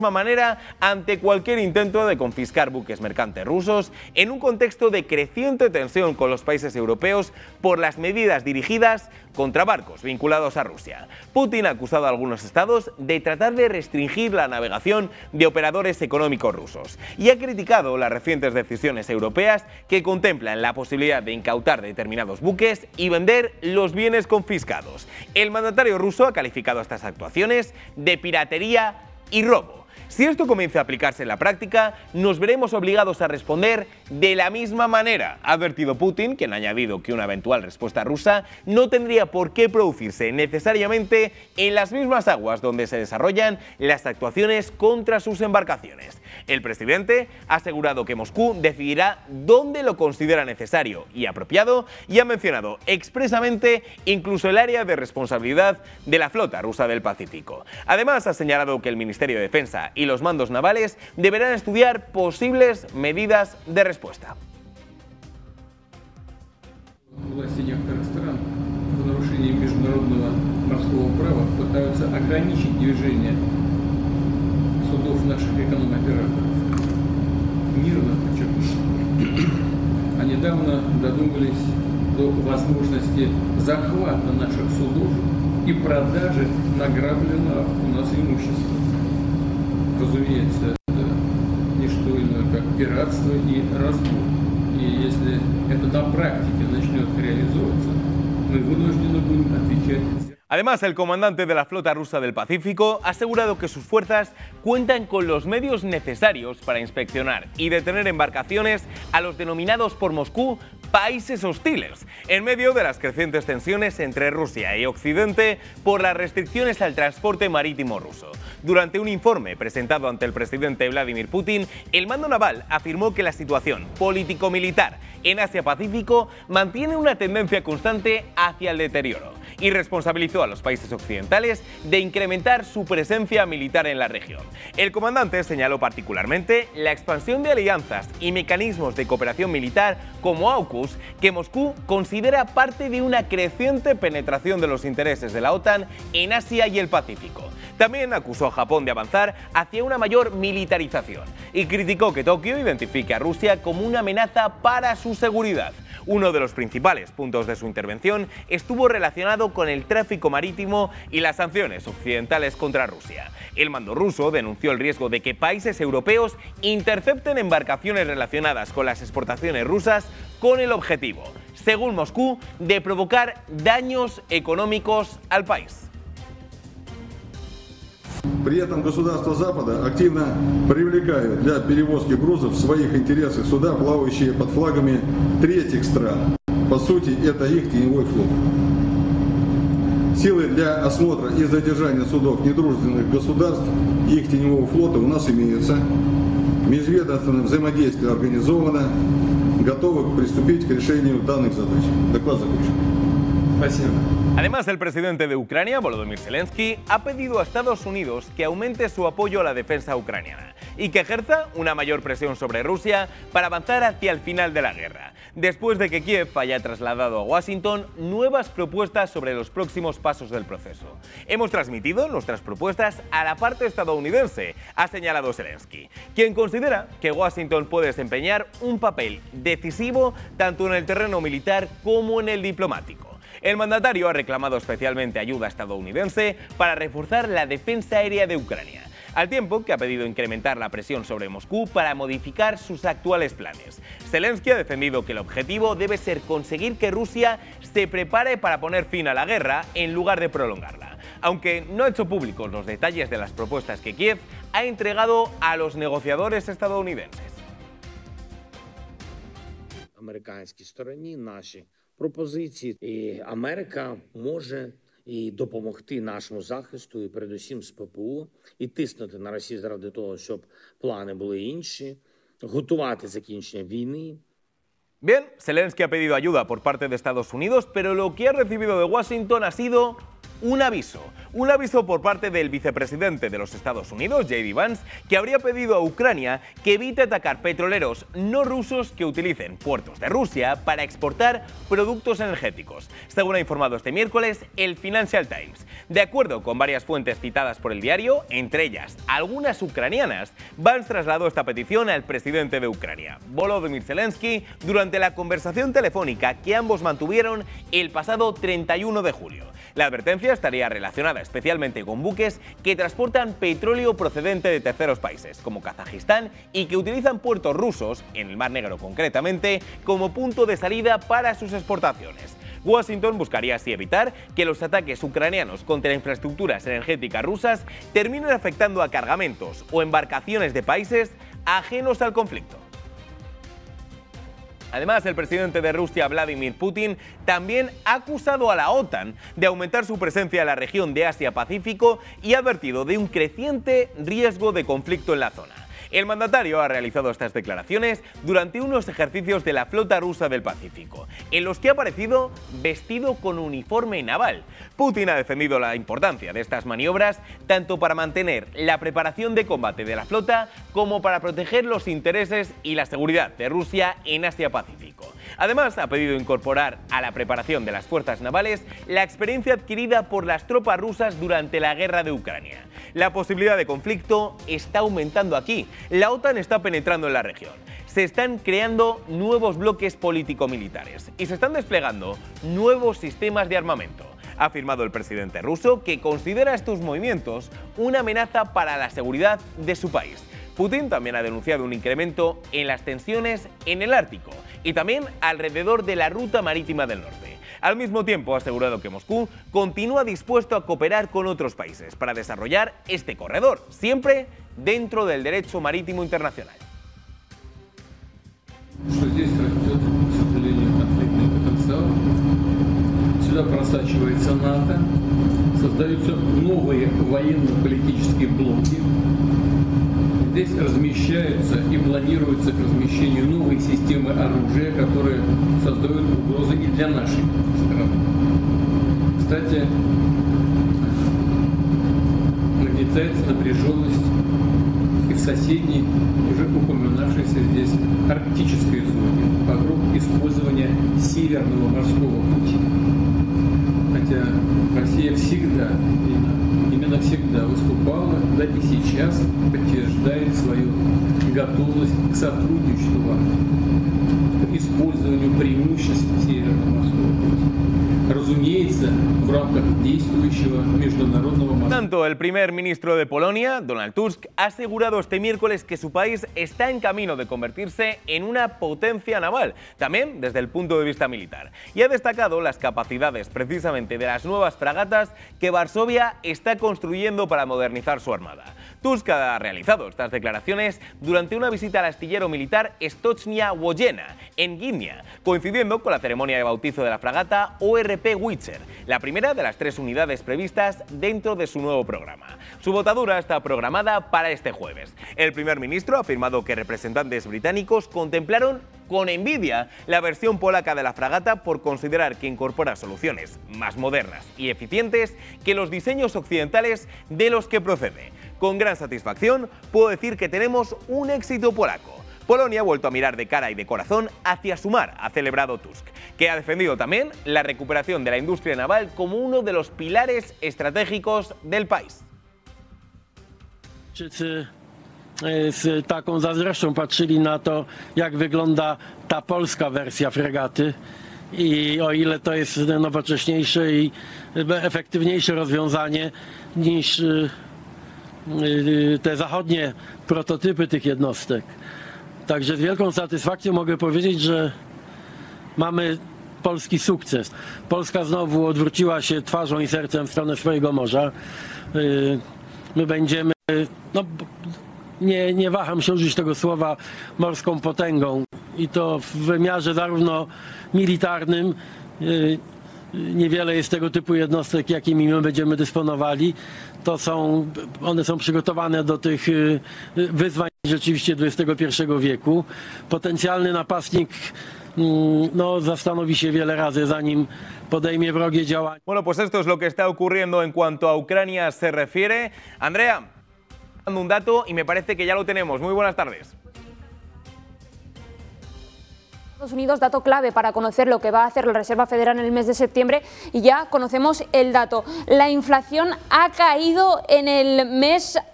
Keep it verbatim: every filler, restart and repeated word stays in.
manera ante cualquier intento de confiscar buques mercantes rusos en un contexto de creciente tensión con los países europeos por las medidas dirigidas contra barcos vinculados a Rusia. Putin ha acusado a algunos estados de tratar de restringir la navegación de operadores económicos rusos y ha criticado las recientes decisiones europeas que contemplan la posibilidad de incautar determinados buques y vender los bienes confiscados. El mandatario ruso ha calificado estas actuaciones de piratería y robo. Si esto comienza a aplicarse en la práctica, nos veremos obligados a responder de la misma manera, ha advertido Putin, quien ha añadido que una eventual respuesta rusa no tendría por qué producirse necesariamente en las mismas aguas donde se desarrollan las actuaciones contra sus embarcaciones. El presidente ha asegurado que Moscú decidirá dónde lo considera necesario y apropiado y ha mencionado expresamente incluso el área de responsabilidad de la flota rusa del Pacífico. Además, ha señalado que el Ministerio de Defensa y los mandos navales deberán estudiar posibles medidas de respuesta. Власти некоторых стран в нарушении международного морского права пытаются ограничить движение судов наших эконом-операторов. Мирно, подчеркну. А недавно додумались до возможности захвата наших судов и продажи награбленного у нас имущества. Разумеется, это не что иное, как пиратство и разбой. И если это на практике начнет реализовываться, мы вынуждены будем отвечать. Además, el comandante de la flota rusa del Pacífico ha asegurado que sus fuerzas cuentan con los medios necesarios para inspeccionar y detener embarcaciones a los denominados por Moscú países hostiles, en medio de las crecientes tensiones entre Rusia y Occidente por las restricciones al transporte marítimo ruso. Durante un informe presentado ante el presidente Vladimir Putin, el mando naval afirmó que la situación político-militar en Asia-Pacífico mantiene una tendencia constante hacia el deterioro y responsabilizó a los países occidentales de incrementar su presencia militar en la región. El comandante señaló particularmente la expansión de alianzas y mecanismos de cooperación militar como AUKUS, que Moscú considera parte de una creciente penetración de los intereses de la OTAN en Asia y el Pacífico. También acusó a Japón de avanzar hacia una mayor militarización y criticó que Tokio identifique a Rusia como una amenaza para su seguridad. Uno de los principales puntos de su intervención estuvo relacionado con el tráfico marítimo y las sanciones occidentales contra Rusia. El mando ruso denunció el riesgo de que países europeos intercepten embarcaciones relacionadas con las exportaciones rusas con el objetivo, según Moscú, de provocar daños económicos al país. При этом государства Запада активно привлекают для перевозки грузов в своих интересах суда, плавающие под флагами третьих стран. По сути, это их теневой флот. Силы для осмотра и задержания судов недружественных государств и их теневого флота у нас имеются. Межведомственное взаимодействие организовано, готовы приступить к решению данных задач. Доклад закончен. Спасибо. Además, el presidente de Ucrania, Volodymyr Zelensky, ha pedido a Estados Unidos que aumente su apoyo a la defensa ucraniana y que ejerza una mayor presión sobre Rusia para avanzar hacia el final de la guerra, después de que Kiev haya trasladado a Washington nuevas propuestas sobre los próximos pasos del proceso. Hemos transmitido nuestras propuestas a la parte estadounidense, ha señalado Zelensky, quien considera que Washington puede desempeñar un papel decisivo tanto en el terreno militar como en el diplomático. El mandatario ha reclamado especialmente ayuda estadounidense para reforzar la defensa aérea de Ucrania, al tiempo que ha pedido incrementar la presión sobre Moscú para modificar sus actuales planes. Zelensky ha defendido que el objetivo debe ser conseguir que Rusia se prepare para poner fin a la guerra en lugar de prolongarla, aunque no ha hecho públicos los detalles de las propuestas que Kiev ha entregado a los negociadores estadounidenses. Американській стороні наші пропозиції, і Америка може і допомогти нашому захисту, і передусім з ППО, і тиснути на Росію заради того, щоб плани були інші, готувати закінчення війни. Bien, Zelensky ha pedido ayuda por parte de Estados Unidos, pero lo que ha recibido de Washington ha sido un aviso, un aviso por parte del vicepresidente de los Estados Unidos, J D Vance, que habría pedido a Ucrania que evite atacar petroleros no rusos que utilicen puertos de Rusia para exportar productos energéticos, según ha informado este miércoles el Financial Times. De acuerdo con varias fuentes citadas por el diario, entre ellas algunas ucranianas, Vance trasladó esta petición al presidente de Ucrania, Volodymyr Zelensky, durante la conversación telefónica que ambos mantuvieron el pasado treinta y uno de julio. La advertencia estaría relacionada especialmente con buques que transportan petróleo procedente de terceros países, como Kazajistán, y que utilizan puertos rusos, en el Mar Negro concretamente, como punto de salida para sus exportaciones. Washington buscaría así evitar que los ataques ucranianos contra infraestructuras energéticas rusas terminen afectando a cargamentos o embarcaciones de países ajenos al conflicto. Además, el presidente de Rusia, Vladimir Putin, también ha acusado a la OTAN de aumentar su presencia en la región de Asia-Pacífico y ha advertido de un creciente riesgo de conflicto en la zona. El mandatario ha realizado estas declaraciones durante unos ejercicios de la flota rusa del Pacífico, en los que ha aparecido vestido con uniforme naval. Putin ha defendido la importancia de estas maniobras tanto para mantener la preparación de combate de la flota como para proteger los intereses y la seguridad de Rusia en Asia-Pacífico. Además, ha pedido incorporar a la preparación de las fuerzas navales la experiencia adquirida por las tropas rusas durante la guerra de Ucrania. La posibilidad de conflicto está aumentando aquí. La OTAN está penetrando en la región. Se están creando nuevos bloques político-militares y se están desplegando nuevos sistemas de armamento. Ha afirmado el presidente ruso que considera estos movimientos una amenaza para la seguridad de su país. Putin también ha denunciado un incremento en las tensiones en el Ártico y también alrededor de la ruta marítima del norte. Al mismo tiempo, ha asegurado que Moscú continúa dispuesto a cooperar con otros países para desarrollar este corredor, siempre dentro del derecho marítimo internacional. Что здесь растет, к сожалению, конфликтный потенциал. Сюда просачивается НАТО, создаются новые военно-политические блоки. Здесь размещаются и планируется к размещению новые системы оружия, которые создают угрозы и для нашей страны. Кстати, нагнетается напряженность и в соседней, уже упоминавшейся здесь, арктической зоне вокруг использования Северного морского пути. Хотя Россия всегда, именно всегда выступала, да и сейчас подтверждает свою готовность к сотрудничеству, к использованию преимуществ Северного морского пути. Разумеется, в рамках действующего международного морского. Tanto el primer ministro de Polonia, Donald Tusk, ha asegurado este miércoles que su país está en camino de convertirse en una potencia naval, también desde el punto de vista militar, y ha destacado las capacidades precisamente de las nuevas fragatas que Varsovia está construyendo para modernizar su armada. Tusk ha realizado estas declaraciones durante una visita al astillero militar Stocznia Wojenna, en Gdynia, coincidiendo con la ceremonia de bautizo de la fragata O R P Witcher, la primera de las tres unidades previstas dentro de su nuevo programa. Su botadura está programada para este jueves. El primer ministro ha afirmado que representantes británicos contemplaron con envidia la versión polaca de la fragata por considerar que incorpora soluciones más modernas y eficientes que los diseños occidentales de los que procede. Con gran satisfacción puedo decir que tenemos un éxito polaco. Polonia ha vuelto a mirar de cara y de corazón hacia su mar, ha celebrado Tusk, que ha defendido también la recuperación de la industria naval como uno de los pilares estratégicos del país. Z taką zazdrością patrzyli na to, jak wygląda ta polska wersja fregaty i o ile to jest nowocześniejsze i efektywniejsze rozwiązanie niż te zachodnie prototypy tych jednostek. Także z wielką satysfakcją mogę powiedzieć, że mamy polski sukces. Polska znowu odwróciła się twarzą i sercem w stronę swojego morza. My będziemy, no, nie, nie waham się użyć tego słowa, morską potęgą i to w wymiarze zarówno militarnym. Niewiele jest tego typu jednostek, jakimi my będziemy dysponowali. To są, one są przygotowane do tych wyzwań rzeczywiście dwudziestego pierwszego wieku. Potencjalny napastnik no, zastanowi się wiele razy, zanim podejmie wrogie działania. Bueno, pues esto es lo que está ocurriendo en cuanto a Ucrania se refiere. Andrea, dando un dato y me parece que ya lo tenemos. Muy buenas tardes. Estados Unidos, dato clave para conocer lo que va a hacer la Reserva Federal en el mes de septiembre, y ya conocemos el dato. La inflación ha caído en el mes